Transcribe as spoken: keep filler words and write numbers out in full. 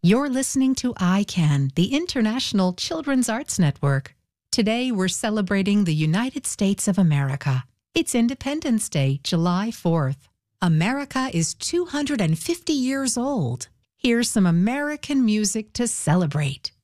You're listening to I CAN, the International Children's Arts Network. Today, we're celebrating the United States of America. It's Independence Day, July fourth. America is two hundred fifty years old. Here's some American music to celebrate.